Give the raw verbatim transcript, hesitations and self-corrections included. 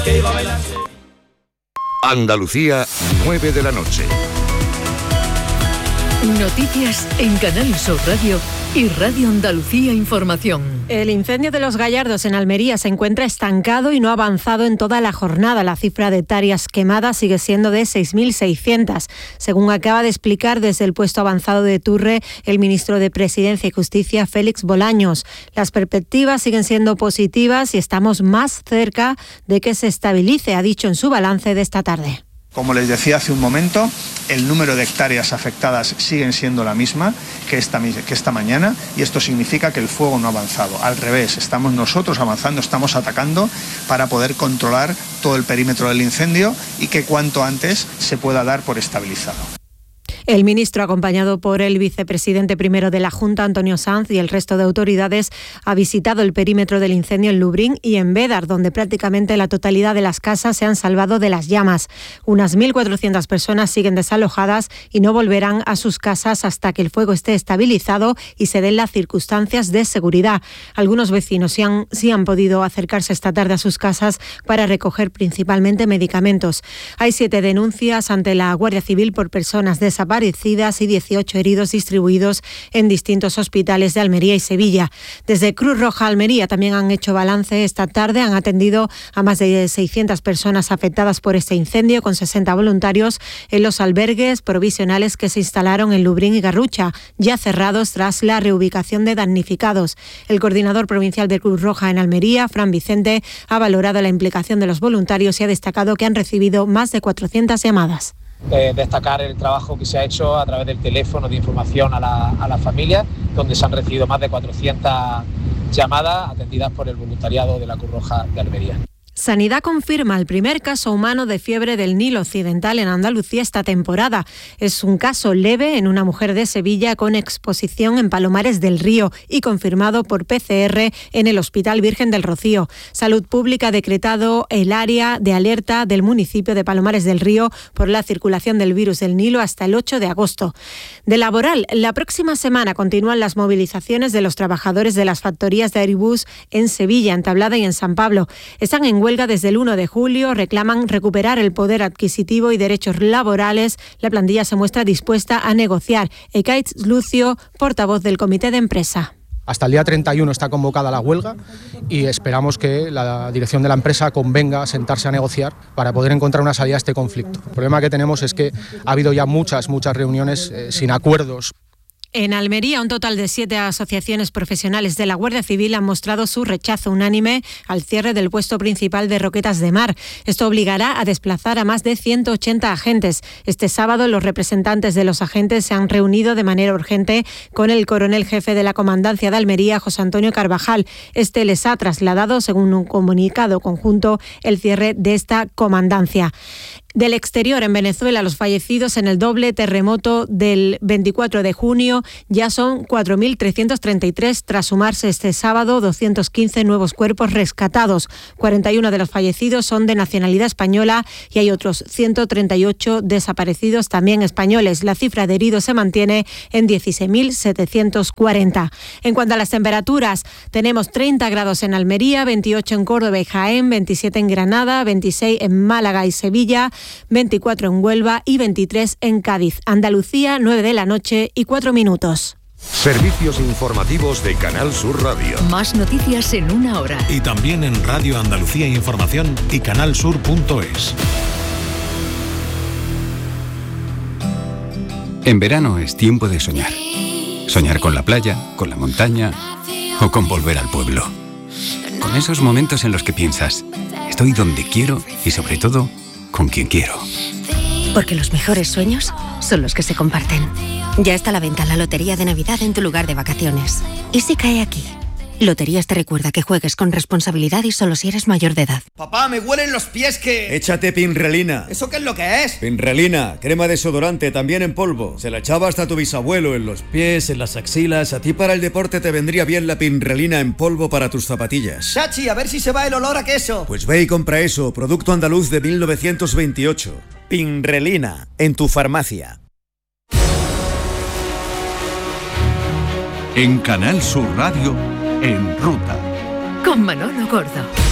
Andalucía, nueve de la noche. Noticias en Canal Sur Radio y Radio Andalucía Información. El incendio de Los Gallardos en Almería se encuentra estancado y no ha avanzado en toda la jornada. La cifra de hectáreas quemadas sigue siendo de seis mil seiscientas. Según acaba de explicar desde el puesto avanzado de Turre el ministro de Presidencia y Justicia, Félix Bolaños. Las perspectivas siguen siendo positivas y estamos más cerca de que se estabilice, ha dicho en su balance de esta tarde. Como les decía hace un momento, el número de hectáreas afectadas siguen siendo la misma que esta, que esta mañana y esto significa que el fuego no ha avanzado. Al revés, estamos nosotros avanzando, estamos atacando para poder controlar todo el perímetro del incendio y que cuanto antes se pueda dar por estabilizado. El ministro, acompañado por el vicepresidente primero de la Junta, Antonio Sanz, y el resto de autoridades, ha visitado el perímetro del incendio en Lubrín y en Bédar, donde prácticamente la totalidad de las casas se han salvado de las llamas. Unas mil cuatrocientas personas siguen desalojadas y no volverán a sus casas hasta que el fuego esté estabilizado y se den las circunstancias de seguridad. Algunos vecinos sí han, sí han podido acercarse esta tarde a sus casas para recoger principalmente medicamentos. Hay siete denuncias ante la Guardia Civil por personas desaparecidas y dieciocho heridos distribuidos en distintos hospitales de Almería y Sevilla. Desde Cruz Roja Almería también han hecho balance esta tarde, han atendido a más de seiscientas personas afectadas por este incendio, con sesenta voluntarios en los albergues provisionales que se instalaron en Lubrín y Garrucha, ya cerrados tras la reubicación de damnificados. El coordinador provincial de Cruz Roja en Almería, Fran Vicente, ha valorado la implicación de los voluntarios y ha destacado que han recibido más de cuatrocientas llamadas. Eh, destacar el trabajo que se ha hecho a través del teléfono de información a la, a la familia, donde se han recibido más de cuatrocientas llamadas atendidas por el voluntariado de la Cruz Roja de Almería. Sanidad confirma el primer caso humano de fiebre del Nilo Occidental en Andalucía esta temporada. Es un caso leve en una mujer de Sevilla con exposición en Palomares del Río y confirmado por P C R en el Hospital Virgen del Rocío. Salud Pública ha decretado el área de alerta del municipio de Palomares del Río por la circulación del virus del Nilo hasta el ocho de agosto. De laboral, la próxima semana continúan las movilizaciones de los trabajadores de las factorías de Airbus en Sevilla, en Tablada y en San Pablo. Están en huelga desde el uno de julio, reclaman recuperar el poder adquisitivo y derechos laborales. La plantilla se muestra dispuesta a negociar. Ekaitz Lucio, portavoz del comité de empresa. Hasta el día treinta y uno está convocada la huelga y esperamos que la dirección de la empresa convenga a sentarse a negociar para poder encontrar una salida a este conflicto. El problema que tenemos es que ha habido ya muchas, muchas reuniones eh, sin acuerdos. En Almería, un total de siete asociaciones profesionales de la Guardia Civil han mostrado su rechazo unánime al cierre del puesto principal de Roquetas de Mar. Esto obligará a desplazar a más de ciento ochenta agentes. Este sábado, los representantes de los agentes se han reunido de manera urgente con el coronel jefe de la Comandancia de Almería, José Antonio Carvajal. Este les ha trasladado, según un comunicado conjunto, el cierre de esta comandancia. Del exterior, en Venezuela, los fallecidos en el doble terremoto del veinticuatro de junio ya son cuatro mil trescientos treinta y tres, tras sumarse este sábado doscientos quince nuevos cuerpos rescatados. cuarenta y uno de los fallecidos son de nacionalidad española y hay otros ciento treinta y ocho desaparecidos también españoles. La cifra de heridos se mantiene en dieciséis mil setecientos cuarenta. En cuanto a las temperaturas, tenemos treinta grados en Almería, veintiocho en Córdoba y Jaén, veintisiete en Granada, veintiséis en Málaga y Sevilla, veinticuatro en Huelva y veintitrés en Cádiz. Andalucía, nueve de la noche y cuatro minutos. Servicios informativos de Canal Sur Radio. Más noticias en una hora. Y también en Radio Andalucía Información y canalsur punto es. En verano es tiempo de soñar. Soñar con la playa, con la montaña o con volver al pueblo. Con esos momentos en los que piensas, estoy donde quiero y sobre todo, con quien quiero. Porque los mejores sueños son los que se comparten. Ya está a la venta la Lotería de Navidad en tu lugar de vacaciones. ¿Y si cae aquí? Loterías te recuerda que juegues con responsabilidad y solo si eres mayor de edad. Papá, me huelen los pies que... Échate Pinrelina. ¿Eso qué es lo que es? Pinrelina, crema desodorante, también en polvo. Se la echaba hasta tu bisabuelo en los pies, en las axilas. A ti para el deporte te vendría bien la Pinrelina en polvo para tus zapatillas. Chachi, a ver si se va el olor a queso. Pues ve y compra eso, producto andaluz de mil novecientos veintiocho. Pinrelina, en tu farmacia. En Canal Sur Radio, En Ruta. Con Manolo Gordo.